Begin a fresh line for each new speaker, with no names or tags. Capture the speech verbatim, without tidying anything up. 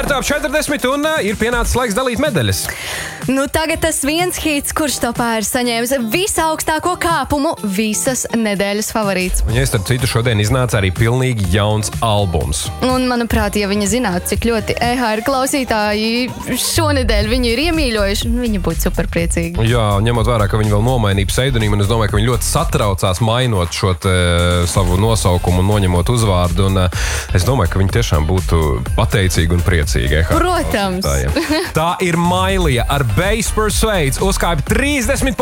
ir top četrdesmit un uh, ir pienācis laiks dalīt medaļas.
Nu, tagad tas viens hits, kurš topā ir saņēmis visaugstāko kāpumu visas nedēļas favorīts.
Un, ja starp citu, šodien iznāca arī pilnīgi jauns albums.
Un, manuprāt, ja viņi zinātu, cik ļoti E H R klausītāji šonedēļ viņu ir iemīļojuši, viņi būtu superpriecīgi.
Jā, ņemot vērā, ka viņi vēl nomainīja pseidonīmu, un es domāju, ka viņi ļoti satraucās mainot šo te, savu nosaukumu un noņemot uzvārdu, un es domāju, ka viņi tiešām būtu pateicīgi un priecīgi. E H R
Protams.
Tā ir Mailija ar Bass Persuades uzkāpa trīsdesmit